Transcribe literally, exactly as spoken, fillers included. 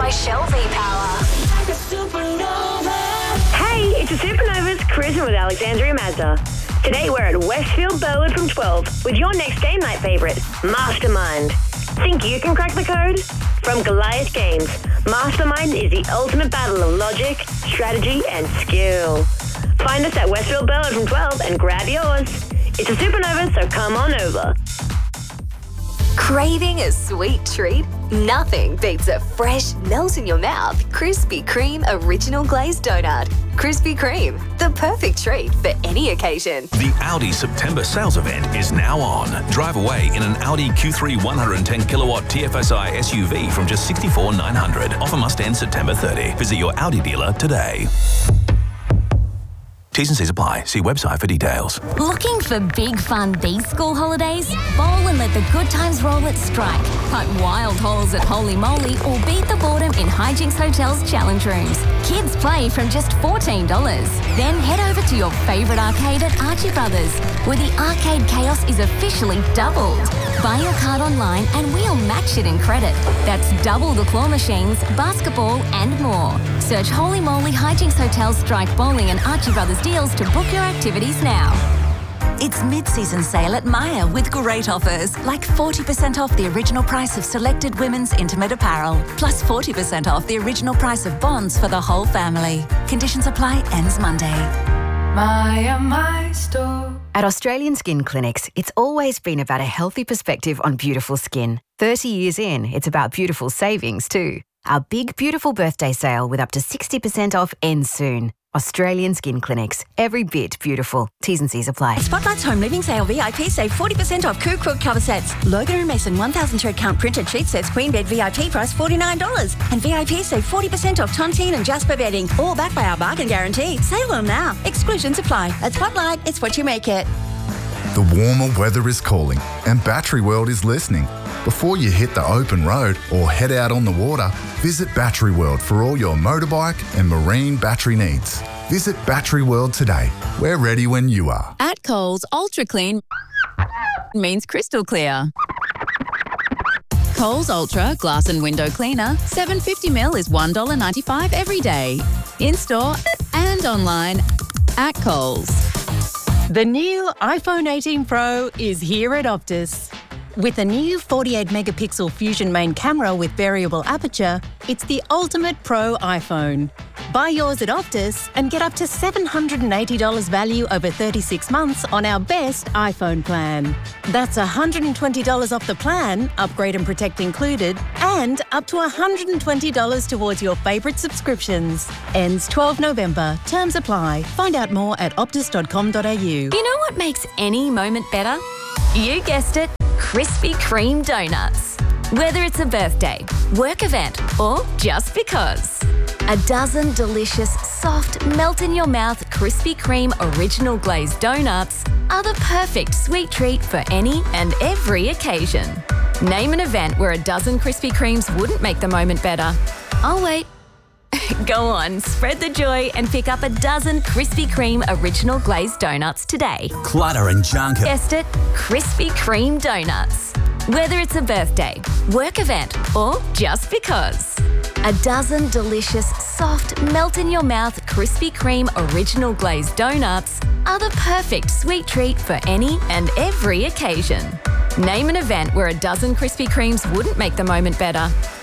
Michelle V-Power. Hey, it's the Supernovas, cruising with Alexandria Mazda. Today we're at Westfield Burwood from twelve with your next game night favourite, Mastermind. Think you can crack the code? From Goliath Games, Mastermind is the ultimate battle of logic, strategy and skill. Find us at Westfield Burwood from twelve and grab yours. It's a Supernova, so come on over. Craving a sweet treat? Nothing beats a fresh, melt-in-your-mouth Krispy Kreme Original Glazed Donut. Krispy Kreme, the perfect treat for any occasion. The Audi September sales event is now on. Drive away in an Audi Q three one hundred ten kilowatt T F S I S U V from just sixty-four thousand nine hundred dollars. Offer must end September thirtieth. Visit your Audi dealer today. T's and C's apply. See website for details. Looking for big fun these school holidays? Bowl and let the good times roll at Strike. Putt wild holes at Holy Moly or beat the boredom in Hijinks Hotel's challenge rooms. Kids play from just fourteen dollars. Then head over to your favourite arcade at Archie Brothers, where the arcade chaos is officially doubled. Buy your card online and we'll match it in credit. That's double the claw machines, basketball and more. Search Holy Moly Hijinks Hotel, Strike Bowling and Archie Brothers deals to book your activities now. It's mid-season sale at Myer with great offers, like forty percent off the original price of selected women's intimate apparel, plus forty percent off the original price of bonds for the whole family. Conditions apply, ends Monday. Myer, my store. At Australian Skin Clinics, it's always been about a healthy perspective on beautiful skin. thirty years in, it's about beautiful savings too. Our big, beautiful birthday sale with up to sixty percent off ends soon. Australian Skin Clinics. Every bit beautiful. T's and C's apply. Spotlight's Home Living Sale V I P save forty percent off Coo Crook cover sets. Logan and Mason one thousand thread count printed sheet sets Queen Bed V I P price forty-nine dollars. And V I P save forty percent off Tontine and Jasper bedding. All backed by our bargain guarantee. Save them now. Exclusions apply. At Spotlight, it's what you make it. The warmer weather is calling and Battery World is listening. Before you hit the open road or head out on the water, visit Battery World for all your motorbike and marine battery needs. Visit Battery World today. We're ready when you are. At Coles, Ultra Clean means crystal clear. Coles Ultra Glass and Window Cleaner, seven hundred fifty millilitres is one dollar ninety-five every day. In-store and online at Coles. The new iPhone eighteen Pro is here at Optus. With a new forty-eight megapixel Fusion main camera with variable aperture, it's the ultimate pro iPhone. Buy yours at Optus and get up to seven hundred eighty dollars value over thirty-six months on our best iPhone plan. That's one hundred twenty dollars off the plan, upgrade and protect included, and up to one hundred twenty dollars towards your favourite subscriptions. Ends twelfth of November. Terms apply. Find out more at optus dot com dot a u. You know what makes any moment better? You guessed it, Krispy Kreme donuts. Whether it's a birthday, work event, or just because. A dozen delicious, soft, melt-in-your-mouth Krispy Kreme Original Glazed Donuts are the perfect sweet treat for any and every occasion. Name an event where a dozen Krispy Kremes wouldn't make the moment better. I'll wait. Go on, spread the joy and pick up a dozen Krispy Kreme Original Glazed Donuts today. Clutter and junk. Guessed it, Krispy Kreme Donuts. Whether it's a birthday, work event, or just because. A dozen delicious, soft, melt-in-your-mouth Krispy Kreme Original Glazed Donuts are the perfect sweet treat for any and every occasion. Name an event where a dozen Krispy Kremes wouldn't make the moment better.